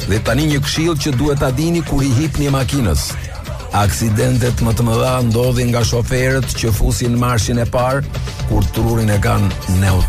Dhe tani një këshill që duhet ta dini kur i hipni makinës. Aksidentet më të mëdha ndodhin nga shoferët që fusin marshin e parë kur trurin e kanë neutral.